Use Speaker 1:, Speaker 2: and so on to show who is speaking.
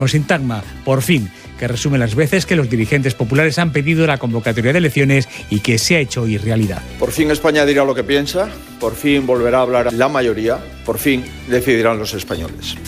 Speaker 1: Sintagma, por fin, que resume las veces que los dirigentes populares han pedido la convocatoria de elecciones y que se ha hecho hoy realidad.
Speaker 2: Por fin España dirá lo que piensa, por fin volverá a hablar la mayoría, por fin decidirán los españoles.